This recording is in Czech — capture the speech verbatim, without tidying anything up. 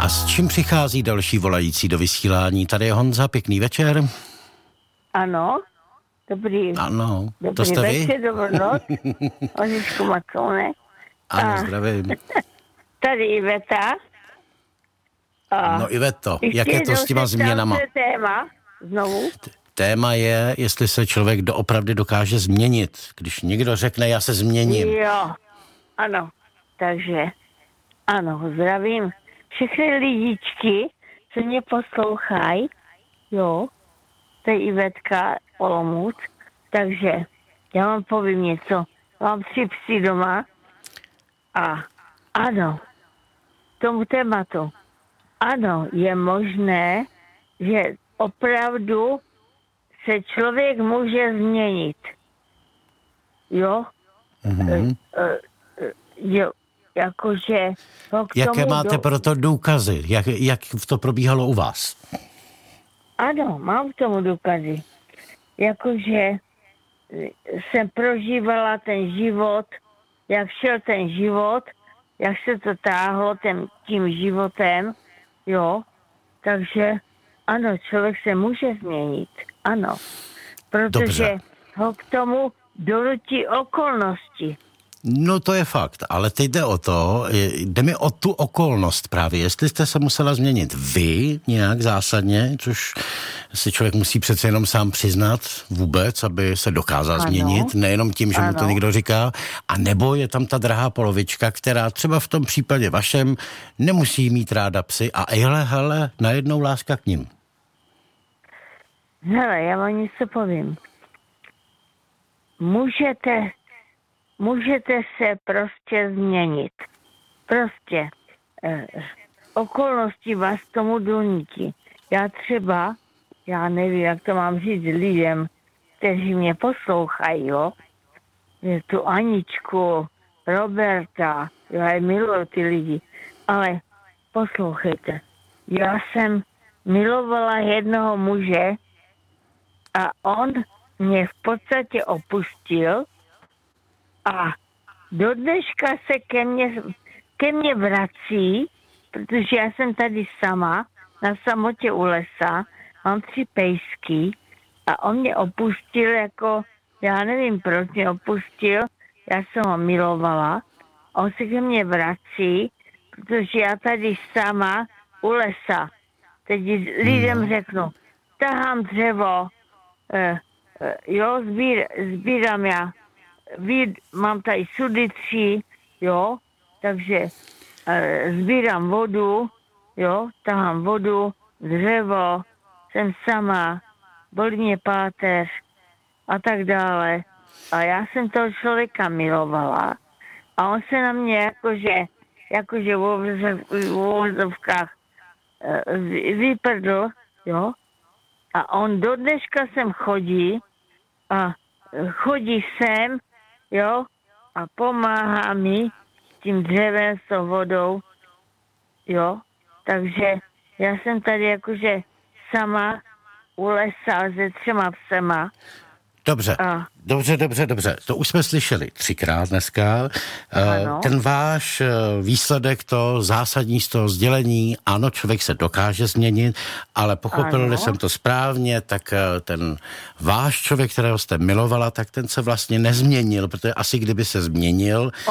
A s čím přichází další volající do vysílání? Tady je Honza, pěkný večer. Ano, dobrý, Ano, dobrý to jste večer, vy? dobrou noc, Ožičku Macounek. Ano, A zdravím. tady Iveta. A No Iveto, jak je to ještě s těma jednou se ptám, změnama? co je téma, znovu. Téma je, jestli se člověk doopravdy dokáže změnit. Když někdo řekne, já se změním. Jo, ano, takže, ano, zdravím všechny lidičky, co mě poslouchají, jo, to je Ivetka Olomouc, takže já vám povím něco. Mám tři psy doma a ano, k tomu tématu, ano, je možné, že opravdu se člověk může změnit. Jo? Mhm. E, e, jo, jakože... No k Jaké tomu máte do... proto důkazy? Jak, jak to probíhalo u vás? Ano, mám k tomu důkazy. Jakože jsem prožívala ten život, jak šel ten život, jak se to táhlo ten, tím životem, jo. Takže ano, člověk se může změnit, ano. Protože Dobře. ho k tomu donutí okolnosti. No to je fakt, ale teď jde o to, jde mi o tu okolnost právě, jestli jste se musela změnit vy nějak zásadně, což si člověk musí přece jenom sám přiznat vůbec, aby se dokázal Ano. změnit, nejenom tím, že mu to Ano. někdo říká, a nebo je tam ta drahá polovička, která třeba v tom případě vašem nemusí mít ráda psy a hele, hele, najednou láska k nim. Hele, já vám něco povím. Můžete, můžete se prostě změnit. Prostě eh, okolnosti vás k tomu donutí. Já třeba, já nevím, jak to mám říct lidem, kteří mě poslouchají, jo. Je tu Aničku, Roberta, já je miluju ty lidi, ale poslouchejte. Já jsem milovala jednoho muže a on mě v podstatě opustil a do dneška se ke mně, ke mně vrací, protože já jsem tady sama, na samotě u lesa, mám tři pejsky a on mě opustil jako, já nevím, proč mě opustil, já jsem ho milovala, on se ke mně vrací, protože já tady sama u lesa, teď lidem řeknu, tahám dřevo, eh, eh, jo, sbír, sbírám já, vid, mám tady sudici, jo, takže eh, sbírám vodu, jo, tahám vodu, dřevo, jsem sama, bolí mě páteř a tak dále. A já jsem toho člověka milovala a on se na mě jakože, jakože v uvozovkách eh, vyprdl, jo, a on do dneška sem chodí a chodí sem, jo, a pomáhá mi s tím dřevem, s tou vodou, jo. Takže já jsem tady jakože sama u lesa se třema psema. Dobře, A. dobře, dobře, dobře. To už jsme slyšeli třikrát dneska. Ano. Ten váš výsledek, to zásadní z toho sdělení, ano, člověk se dokáže změnit, ale pochopil jsem to správně, tak ten váš člověk, kterého jste milovala, tak ten se vlastně nezměnil, protože asi kdyby se změnil,